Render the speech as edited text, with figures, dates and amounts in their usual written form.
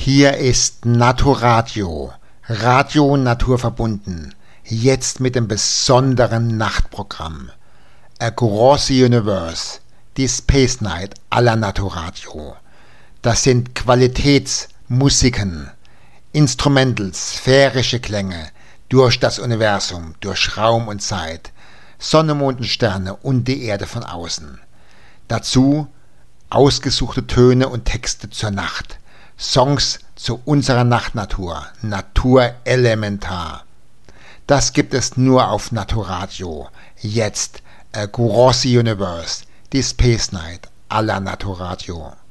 Hier ist Naturadio, Radio naturverbunden, jetzt mit dem besonderen Nachtprogramm. Across the Universe, die Space Night aller Naturadio. Das sind Qualitätsmusiken, Instrumentals, sphärische Klänge, durch das Universum, durch Raum und Zeit, Sonne, Mond und Sterne und die Erde von außen. Dazu ausgesuchte Töne und Texte zur Nacht, Songs zu unserer Nachtnatur, Natur elementar. Das gibt es nur auf Naturadio. Jetzt Across the Universe, die Space Night aller Naturadio.